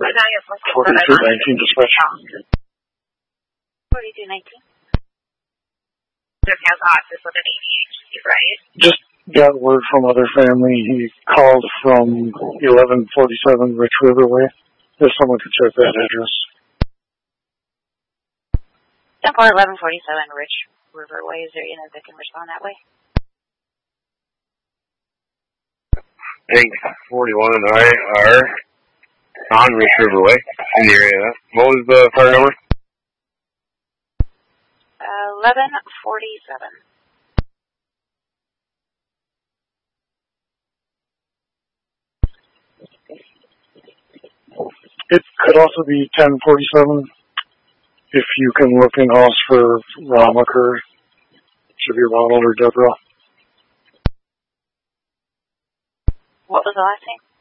4219 dispatch. 4219. Just has office with an ADHD, right? Just got word from other family. He called from 1147 Rich River Way. If someone could check that address. 1147 Rich River Way. Is there anyone that can respond that way? Inc. 41 and I are on Rich River Way in the area. What was the car number? 1147. It could also be 1047 if you can look in house for Ramaker. Should be Ronald or Deborah. What was the last name?